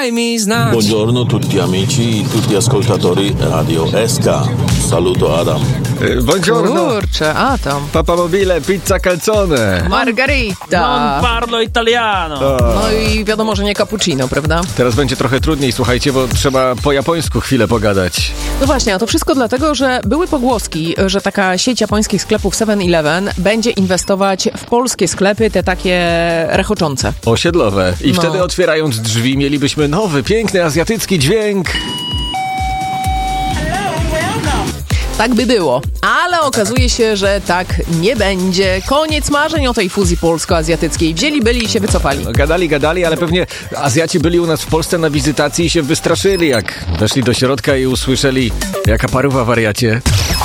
daj mi znać. Buongiorno tutti amici, tutti ascoltatori Radio SK. Saluto Adam. Buongiorno. Kurczę, Adam. Papa Mobile, pizza calzone. Margarita. Non parlo italiano. No i wiadomo, że nie cappuccino, prawda? Teraz będzie trochę trudniej, słuchajcie, bo trzeba po japońsku chwilę pogadać. No właśnie, a to wszystko dlatego, że były pogłoski, że taka sieć japońskich sklepów 7-Eleven będzie inwestować w polskie sklepy, te takie rechoczące. Osiedlowe. I No. wtedy otwierając drzwi mielibyśmy nowy, piękny, azjatycki dźwięk. Tak by było, ale okazuje się, że tak nie będzie. Koniec marzeń o tej fuzji polsko-azjatyckiej. Wzięli, byli i się wycofali. No, gadali, ale pewnie Azjaci byli u nas w Polsce na wizytacji i się wystraszyli, jak weszli do środka i usłyszeli, jaka paruwa wariacie.